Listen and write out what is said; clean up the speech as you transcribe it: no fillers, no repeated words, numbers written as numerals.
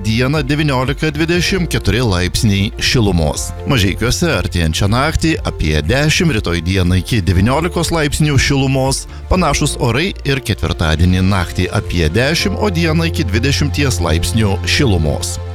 dieną 19–24 laipsniai šilumos. Mažeikiuose artėjančią naktį apie 10, rytoj dieną iki 19 laipsnių šilumos, panašus orai ir ketvirtadienį naktį apie 10, o dieną iki 20 laipsnių šilumos.